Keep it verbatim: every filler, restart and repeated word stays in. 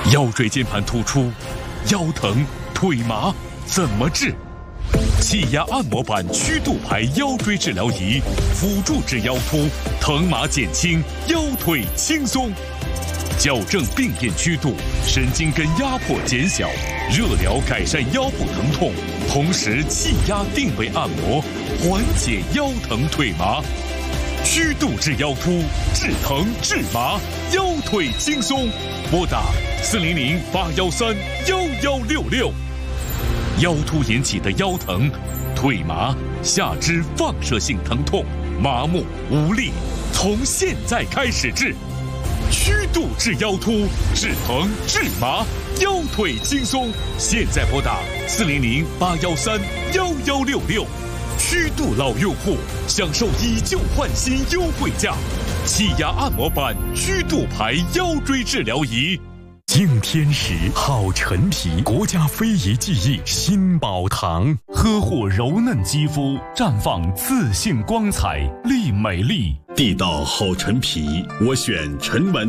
腰椎间盘突出、腰疼、腿麻怎么治？气压按摩板曲度牌腰椎治疗仪，辅助治腰突，疼麻减轻，腰腿轻松。矫正病变曲度，神经根压迫减小，热疗改善腰部疼痛，同时气压定位按摩，缓解腰疼腿麻。曲度治腰突，治疼治麻，腰腿轻松。拨打四零零八幺三幺幺六六。腰突引起的腰疼、腿麻、下肢放射性疼痛、麻木无力，从现在开始治。曲度治腰突，治疼治麻，腰腿轻松。现在拨打四零零八幺三幺幺六六。曲度老用户享受以旧换新优惠价，气压按摩板曲度牌腰椎治疗仪。 敬天时，好陈皮，国家非遗技艺新宝堂，呵护柔嫩肌肤，绽放自信光彩，丽美丽。 地道好陈皮，我选陈完。